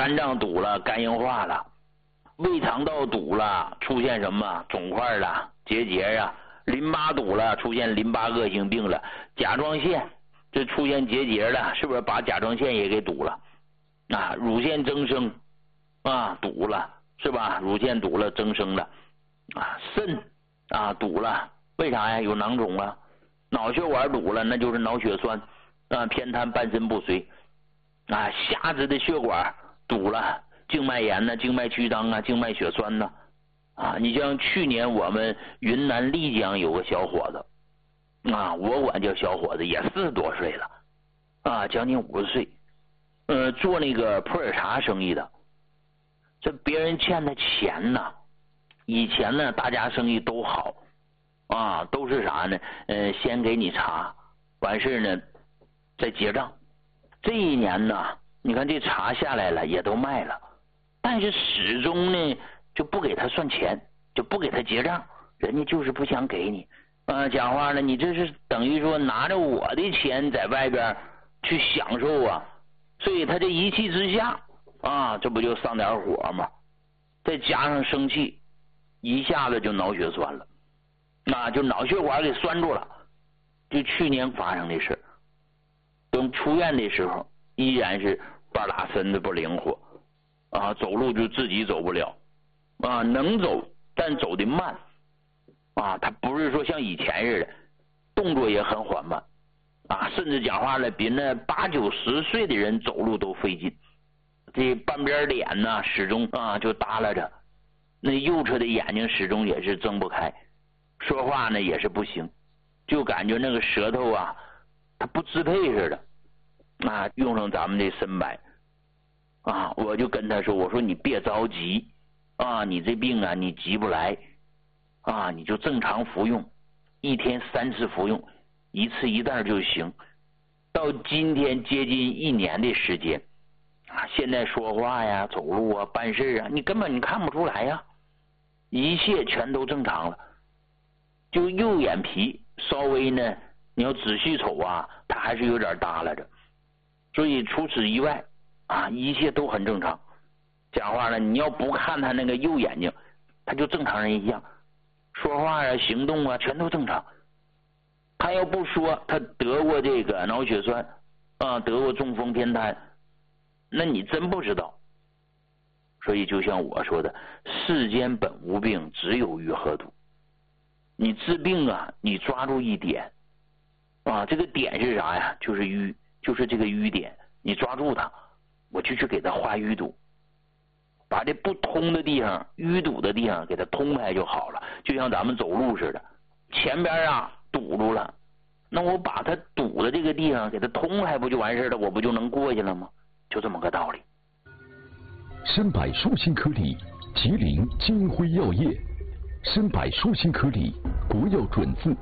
肝脏堵了，肝硬化了；胃肠道堵了，出现什么肿块了、结节啊；淋巴堵了，出现淋巴恶性病了；甲状腺这出现结节了，是不是把甲状腺也给堵了？啊，乳腺增生啊堵了，是吧？乳腺堵了，增生了啊，肾啊堵了，为啥呀？有囊肿啊。脑血管堵了，那就是脑血栓啊，偏瘫半身不遂啊。下肢的血管堵了，静脉炎呢，静脉曲张啊，静脉血栓呢啊。你像去年我们云南丽江有个小伙子啊，我管叫小伙子，也40多岁了啊，将近50岁，做那个普洱茶生意的，这别人欠他钱呢，以前呢大家生意都好啊，都是啥呢？先给你茶，完事呢再结账。这一年呢，你看这茶下来了，也都卖了，但是始终呢就不给他算钱，就不给他结账，人家就是不想给你。讲话呢，你这是等于说拿着我的钱在外边去享受啊，所以他这一气之下啊，这不就上点火吗？再加上生气，一下子就脑血栓了。啊，就脑血管给拴住了，就去年发生的事。等出院的时候，依然是半拉身子不灵活啊，走路就自己走不了啊，能走但走得慢啊，他不是说像以前似的，动作也很缓慢啊，甚至讲话了，比那80、90岁的人走路都费劲。这半边脸呢，始终啊就耷拉着，那右侧的眼睛始终也是睁不开。说话呢也是不行，就感觉那个舌头啊，它不支配似的啊。用上咱们的参柏啊，我就跟他说，我说你别着急啊，你这病啊你急不来啊，你就正常服用，1天3次服用，1次1袋就行。到今天接近1年的时间啊，现在说话呀、走路啊、办事啊，你根本看不出来呀，一切全都正常了。就右眼皮稍微呢，你要仔细瞅啊，它还是有点耷拉着，所以除此以外啊，一切都很正常。讲话呢，你要不看他那个右眼睛，他就正常人一样，说话啊、行动啊全都正常。他要不说他得过这个脑血栓啊，得过中风偏瘫，那你真不知道。所以就像我说的，世间本无病，只有愈合毒。你治病啊，你抓住一点啊，这个点是啥呀？就是瘀，就是这个瘀点，你抓住它，我就去给它化淤堵，把这不通的地方、淤堵的地方给它通开就好了。就像咱们走路似的，前边啊堵住了，那我把它堵的这个地方给它通开，不就完事了？我不就能过去了吗？就这么个道理。 参柏舒心颗粒，吉林金辉药业。参柏舒心颗粒，国药准字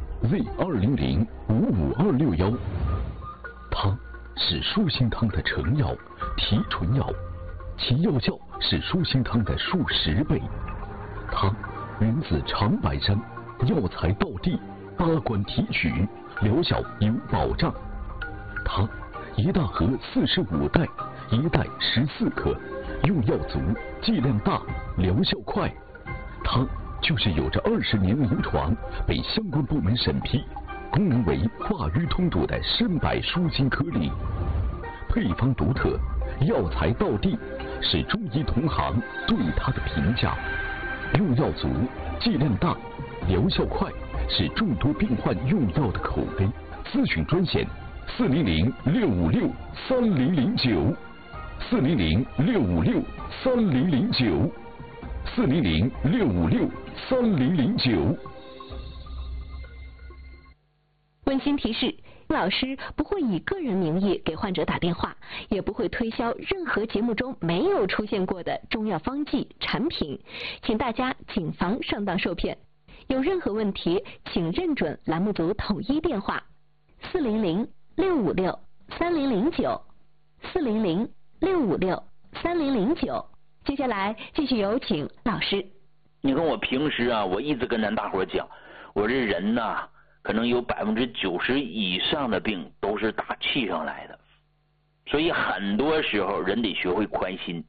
Z200-55261。它是舒心汤的成药、提纯药，其药效是舒心汤的数10倍。它源自长白山，药材到地，8关提取，疗效有保障。它一大盒45袋，1袋14克，用药足，剂量大，疗效快。它就是有着20年临床，被相关部门审批，功能为化瘀通堵的参柏舒心颗粒。配方独特，药材到地，是中医同行对它的评价。用药足，剂量大，疗效快，是众多病患用药的口碑。咨询专线400-656-3009。400-656-3009。400-656-3009。 温馨提示：老师不会以个人名义给患者打电话，也不会推销任何节目中没有出现过的中药方剂产品，请大家谨防上当受骗。有任何问题，请认准栏目组统一电话：400-656-3009。400-656-3009。接下来继续有请老师。 你看我平时啊，我一直跟咱大伙讲，我这人呐，可能有90%以上的病都是打气上来的，所以很多时候人得学会宽心